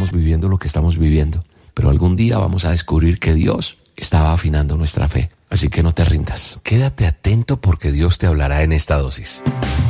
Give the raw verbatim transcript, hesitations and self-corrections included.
estamos viviendo lo que estamos viviendo, pero algún día vamos a descubrir que Dios estaba afinando nuestra fe. Así que no te rindas. Quédate atento porque Dios te hablará en esta dosis.